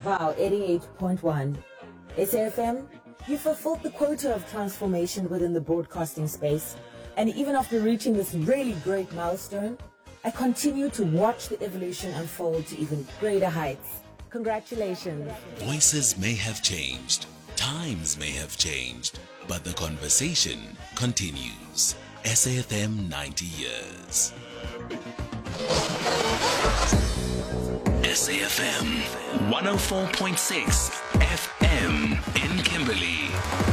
Vow 88.1. SAFM, you fulfilled the quota of transformation within the broadcasting space, and even after reaching this really great milestone, I continue to watch the evolution unfold to even greater heights. Congratulations. Voices may have changed, times may have changed, but the conversation continues. SAFM 90 years. SAFM 104.6 FM in Kimberley.